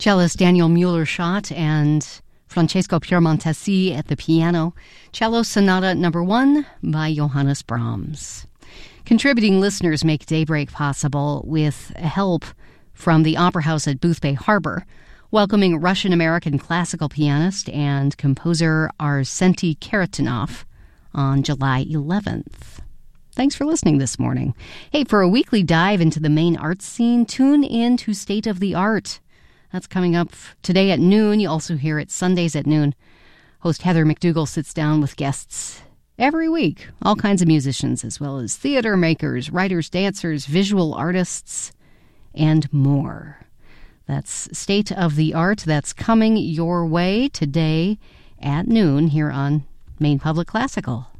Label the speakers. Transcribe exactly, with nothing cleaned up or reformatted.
Speaker 1: cellist Daniel Mueller-Schott and Francesco Piemontesi at the piano. Cello Sonata Number One by Johannes Brahms. Contributing listeners make Daybreak possible with help from the Opera House at Boothbay Harbor, welcoming Russian-American classical pianist and composer Arseny Kharitonov on July eleventh. Thanks for listening this morning. Hey, for a weekly dive into the Maine arts scene, tune in to State of the Art. That's coming up today at noon. You also hear it Sundays at noon. Host Heather McDougall sits down with guests every week. All kinds of musicians, as well as theater makers, writers, dancers, visual artists, and more. That's State of the Art. That's coming your way today at noon here on Maine Public Classical.